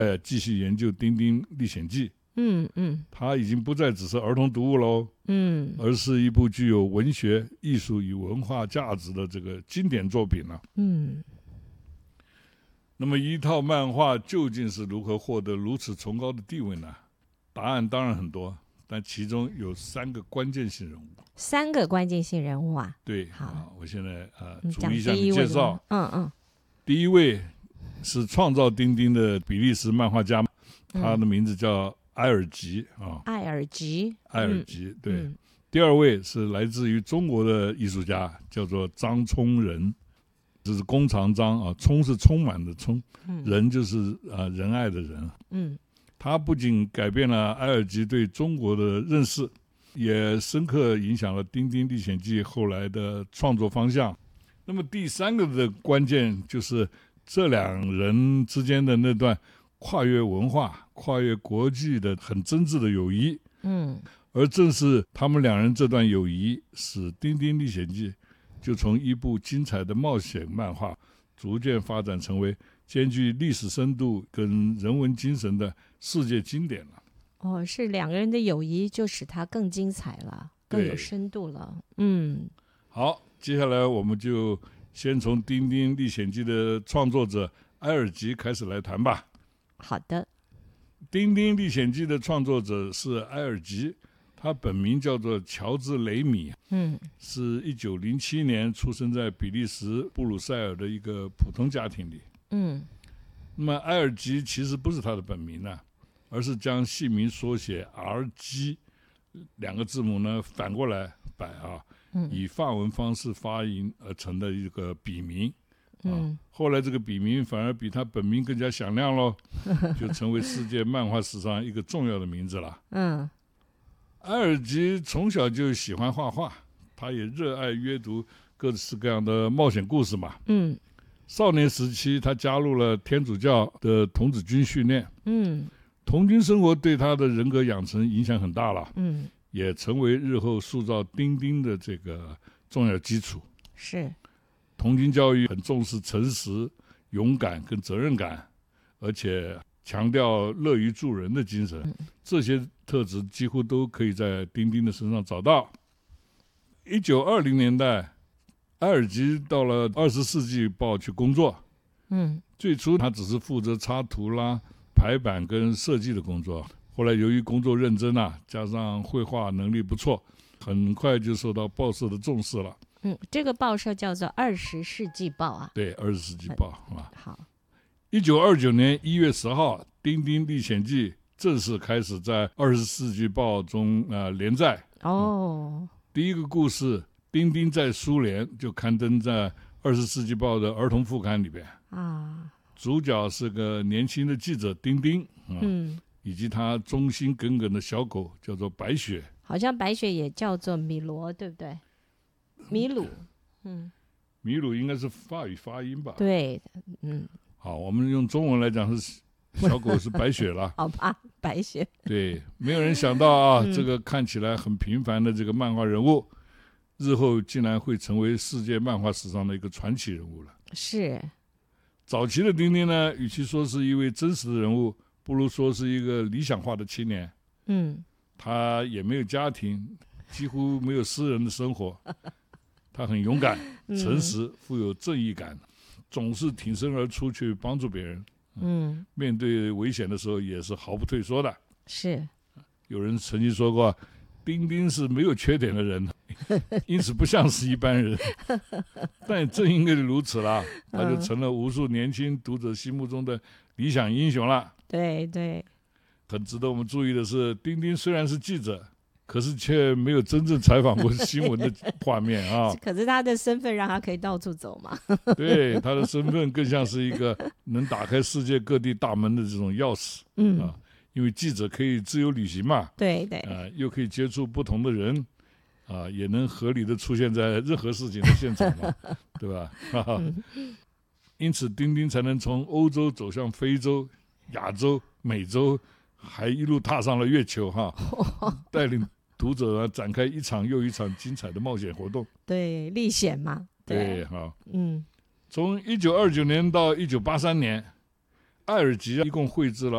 继续研究《丁丁历险记》。它已经不再只是儿童读物喽，而是一部具有文学、艺术与文化价值的这个经典作品了。那么一套漫画究竟是如何获得如此崇高的地位呢？答案当然很多，但其中有3个关键性人物。 3个关键性人物啊？ 对， 好， 我现在逐一向介绍。第一位是创造丁丁的比利时漫画家，他的名字叫埃尔吉埃尔吉， 对。第二位是来自于中国的艺术家，叫做张充仁，这是弓长张充是充满的充，仁就是仁爱的仁。他不仅改变了埃尔吉对中国的认识，也深刻影响了《丁丁历险记》后来的创作方向。那么第3个的关键就是这2人之间的那段跨越文化、跨越国际的很真挚的友谊。而正是他们2人这段友谊，使《丁丁历险记》就从一部精彩的冒险漫画，逐渐发展成为兼具历史深度跟人文精神的世界经典了。 是2个人的友谊就使它更精彩了，更有深度了。 好，接下来我们就先从《丁丁历险记》的创作者埃尔吉开始来谈吧。 好的。 《丁丁历险记》的创作者是埃尔吉，他本名叫做乔治·雷米，是1907年出生在比利时布鲁塞尔的一个普通家庭里。那么埃尔吉其实不是他的本名而是将姓名缩写 RG 2个字母呢反过来摆以法文方式发音而成的一个笔名。后来这个笔名反而比他本名更加响亮咯，就成为世界漫画史上一个重要的名字了。埃尔吉从小就喜欢画画，他也热爱阅读各式各样的冒险故事嘛。少年时期他加入了天主教的童子军训练。童军生活对他的人格养成影响很大了。也成为日后塑造丁丁的这个重要基础。 是。 童军教育很重视诚实、勇敢跟责任感，而且强调乐于助人的精神。这些特质几乎都可以在丁丁的身上找到。1920年代，埃尔吉到了《20世纪报》去工作。最初他只是负责插图啦、排版跟设计的工作。后来由于工作认真加上绘画能力不错，很快就受到报社的重视了。 这个报社叫做《20世纪报》啊。 对，《20世纪报》 好。 1929年1月10号，《丁丁历险记》正式开始在《20世纪报》中连载。第一个故事《丁丁在苏联》就刊登在《20世纪报》的儿童副刊里边。主角是个年轻的记者丁丁以及他忠心耿耿的小狗叫做白雪。 好像白雪也叫做米罗，对不对？米鲁。 米鲁应该是法语发音吧？ 对。 好，我们用中文来讲是小狗是白雪了。 好吧，白雪。 对，没有人想到这个看起来很平凡的这个漫画人物，日后竟然会成为世界漫画史上的一个传奇人物了。 是。 早期的丁丁呢，与其说是一位真实的人物，不如说是一个理想化的青年。他也没有家庭，几乎没有私人的生活。他很勇敢、诚实、富有正义感，总是挺身而出去帮助别人。面对危险的时候也是毫不退缩的。 是。 有人曾经说过，丁丁是没有缺点的人，因此不像是一般人。但也正因为如此啦，他就成了无数年轻读者心目中的理想英雄了。 对对。 很值得我们注意的是，丁丁虽然是记者，可是却没有真正采访过新闻的画面可是他的身份让他可以到处走嘛。 对，他的身份更像是一个能打开世界各地大门的这种钥匙。因为记者可以自由旅行嘛。 对对。 又可以接触不同的人，也能合理的出现在任何事情的现场嘛，对吧？因此丁丁才能从欧洲走向非洲、亚洲、美洲，还一路踏上了月球带领读者展开一场又一场精彩的冒险活动。 对，历险嘛。 对，从1929年到1983年，埃尔吉一共绘制了